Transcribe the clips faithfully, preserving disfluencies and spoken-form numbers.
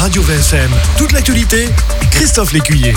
Radio V S M. Toute l'actualité, Christophe Lécuyer.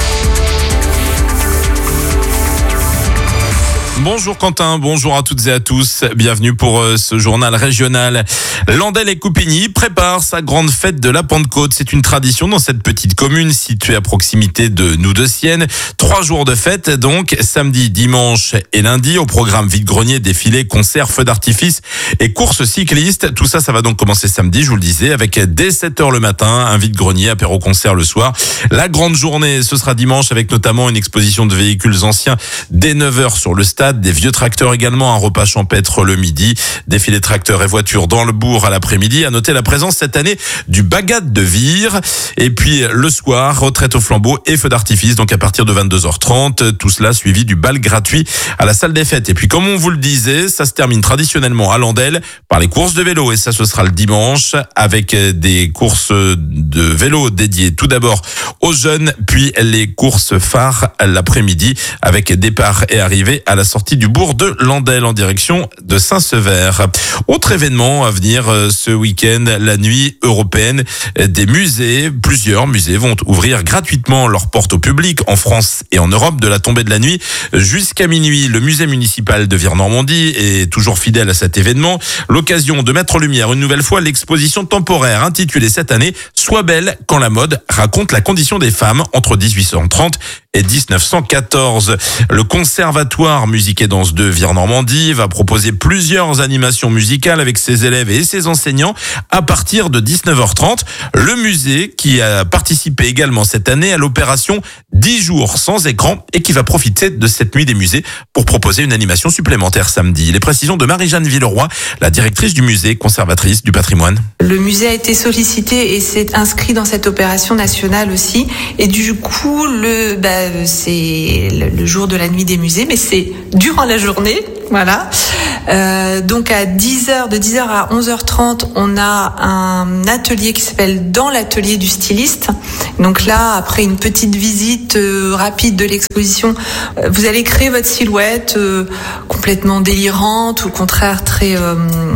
Bonjour Quentin, bonjour à toutes et à tous. Bienvenue pour ce journal régional. Landelle et Coupigny prépare sa grande fête de la Pentecôte. C'est une tradition dans cette petite commune située à proximité de Noux-de-Sienne. Trois jours de fête, donc samedi, dimanche et lundi. Au programme vide-grenier, défilé, concerts, feux d'artifice et courses cyclistes. Tout ça, ça va donc commencer samedi, je vous le disais, avec dès sept heures le matin, un vide-grenier, apéro-concert le soir. La grande journée, ce sera dimanche avec notamment une exposition de véhicules anciens dès neuf heures sur le stade. Des vieux tracteurs également, un repas champêtre le midi, défilé tracteurs et voitures dans le bourg à l'après-midi. À noter la présence cette année du Bagat de Vire. Et puis le soir, retraite au flambeau et feu d'artifice, donc à partir de vingt-deux heures trente. Tout cela suivi du bal gratuit à la salle des fêtes. Et puis comme on vous le disait, ça se termine traditionnellement à Landelle par les courses de vélo. Et ça, ce sera le dimanche avec des courses de vélo dédiées tout d'abord aux jeunes, puis les courses phares l'après-midi avec départ et arrivée à la sortie du bourg de Landelle en direction de Saint-Sever. Autre événement à venir ce week-end, la nuit européenne des musées. Plusieurs musées vont ouvrir gratuitement leurs portes au public en France et en Europe de la tombée de la nuit jusqu'à minuit. Le musée municipal de Vire-Normandie est toujours fidèle à cet événement. L'occasion de mettre en lumière une nouvelle fois l'exposition temporaire intitulée cette année « Sois belle quand la mode raconte la condition des femmes entre dix-huit cent trente et dix-neuf cent quatorze. Le conservatoire musique et danse de Vire-Normandie va proposer plusieurs animations musicales avec ses élèves et ses enseignants à partir de dix-neuf heures trente. Le musée qui a participé également cette année à l'opération dix jours sans écran et qui va profiter de cette nuit des musées pour proposer une animation supplémentaire samedi. Les précisions de Marie-Jeanne Villeroy, la directrice du musée, conservatrice du patrimoine. Le musée a été sollicité et s'est inscrit dans cette opération nationale aussi. Et du coup, le, bah, c'est le jour de la nuit des musées, mais c'est durant la journée, voilà. Euh, donc à dix heures, de dix heures à onze heures trente, on a un atelier qui s'appelle Dans l'atelier du styliste. Donc là, après une petite visite euh, rapide de l'exposition, euh, vous allez créer votre silhouette euh, complètement délirante, ou au contraire très euh,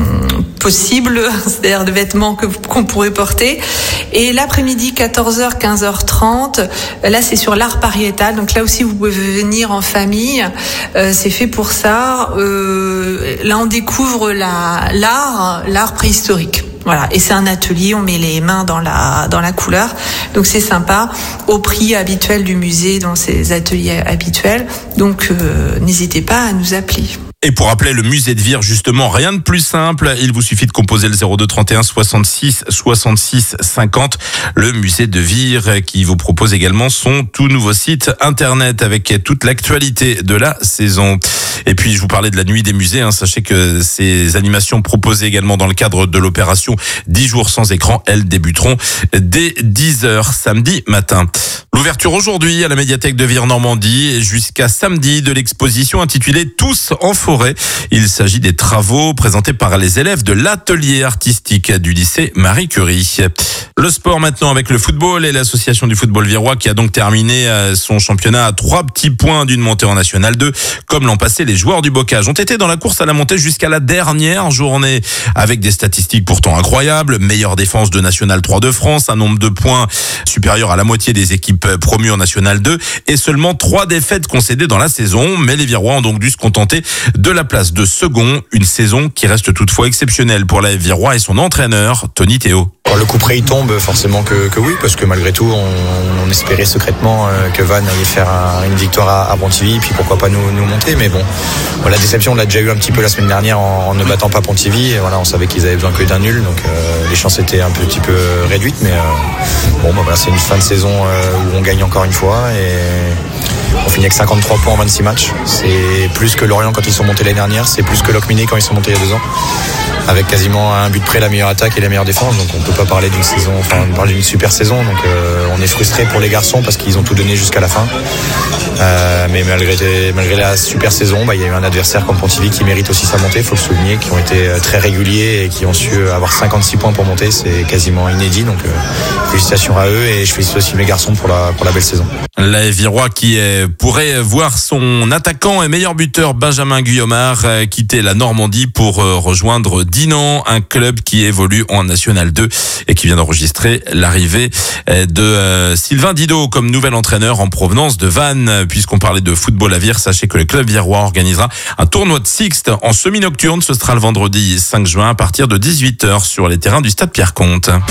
possible, c'est-à-dire de vêtements que, qu'on pourrait porter. Et l'après-midi, quatorze heures, quinze heures trente, là c'est sur l'art pariétal. Donc là aussi, vous pouvez venir en famille. Euh, c'est fait pour ça. Euh, là, on découvre la, l'art, l'art préhistorique. Voilà, et c'est un atelier, on met les mains dans la dans la couleur, donc c'est sympa, au prix habituel du musée dans ces ateliers habituels. Donc euh, n'hésitez pas à nous appeler. Et pour appeler le musée de Vire, justement, rien de plus simple. Il vous suffit de composer le zéro deux trente et un soixante-six soixante-six cinquante. Le musée de Vire qui vous propose également son tout nouveau site internet avec toute l'actualité de la saison. Et puis, je vous parlais de la nuit des musées. Hein. Sachez que ces animations proposées également dans le cadre de l'opération dix jours sans écran, elles débuteront dès dix heures samedi matin. L'ouverture aujourd'hui à la médiathèque de Vire-Normandie et jusqu'à samedi de l'exposition intitulée Tous en forêt. Il s'agit des travaux présentés par les élèves de l'atelier artistique du lycée Marie Curie. Le sport maintenant avec le football et l'association du football virois qui a donc terminé son championnat à trois petits points d'une montée en National deux. Comme l'an passé, les joueurs du Bocage ont été dans la course à la montée jusqu'à la dernière journée avec des statistiques pourtant incroyables. Meilleure défense de National trois de France, un nombre de points supérieur à la moitié des équipes promues en National deux et seulement trois défaites concédées dans la saison. Mais les Virois ont donc dû se contenter de la place de second. Une saison qui reste toutefois exceptionnelle pour la Virois et son entraîneur, Tony Théo. Quand le coup près il tombe, forcément que, que oui, parce que malgré tout, on, on espérait secrètement que Vannes allait faire un, une victoire à, à Pontivy, puis pourquoi pas nous, nous monter. Mais bon, la déception, on l'a déjà eu un petit peu la semaine dernière en, en ne battant pas Pontivy. Et voilà, on savait qu'ils avaient besoin que d'un nul, donc euh, les chances étaient un petit peu réduites. Mais euh, bon, bah, voilà, c'est une fin de saison euh, où on gagne encore une fois et on finit avec cinquante-trois points en vingt-six matchs. C'est plus que Lorient quand ils sont montés l'année dernière, c'est plus que Locminé quand ils sont montés il y a deux ans. Avec quasiment un but près la meilleure attaque et la meilleure défense, donc on peut pas parler d'une saison, enfin on parle d'une super saison, donc euh, on est frustré pour les garçons parce qu'ils ont tout donné jusqu'à la fin. Euh, mais malgré, malgré la super saison, bah, il y a eu un adversaire comme Pontivy qui mérite aussi sa montée, il faut le souligner, qui ont été très réguliers et qui ont su avoir cinquante-six points pour monter, c'est quasiment inédit, donc euh, félicitations à eux et je félicite aussi mes garçons pour la, pour la belle saison. La Virois qui est, pourrait voir son attaquant et meilleur buteur Benjamin Guillaumard quitter la Normandie pour rejoindre Dinan, un club qui évolue en National deux et qui vient d'enregistrer l'arrivée de Sylvain Didot comme nouvel entraîneur en provenance de Vannes. Puisqu'on parlait de football à Vire, sachez que le club virois organisera un tournoi de Sixte en semi-nocturne. Ce sera le vendredi cinq juin à partir de dix-huit heures sur les terrains du stade Pierre-Comte.